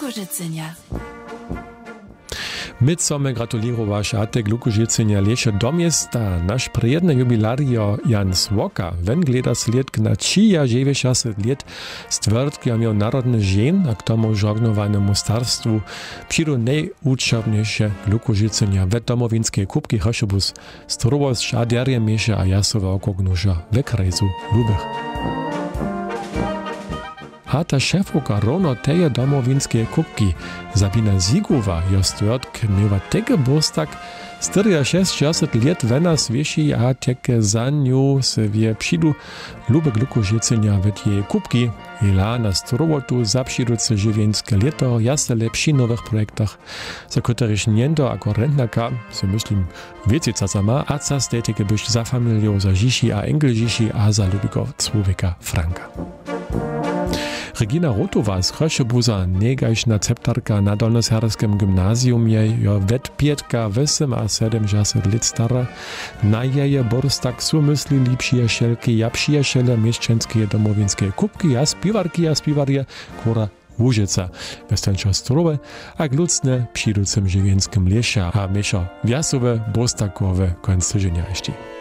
Lukużycynia. My chcemy gratulirować Atek Lukużycynia lesie do miasta. Nasz prijedny jubilario Jan Swoka węgleda sled na 69 lat stwierdził miał narodny żen, a k tomu żognowanemu starstwu przyjdą najuczowniejsze Lukużycynia we domowinskie kubki Hoszobus strubo z szaderjem miesze a jasowa okognuża we krajzu Lubych. A ta šéfovka rovno teje domovinské kubky. Zabina Ziguwa jo stvrtk měła teke bostak 64 let vena svieši a teke za nju se vie přidu Lubek Lukużycynia ved jej kubky. Ila na strobotu zapšiduce živienske leto jasne lepši nowych projektach, za kterých niento ako rentnaka, se myslím, věcica sama, a ca stejteke byš za familiou za Žiši a Engelžiši a za Lubikov Cvovika Franka. Regina Rotowa z Choszebuza, negajšna ceptarka na Dolnosherskem gymnasium je jo vedpietka 78 let stara, na jeje borstak sumysli przyjacielki ja przyjaciele mieszczanskie domowinskie kubki a spiwarje kora Łużyca, Westenčo Strobe, a glucne przyducym żywienskim lesia a miesza wiasowe, bostakowe końce życia jeszcze.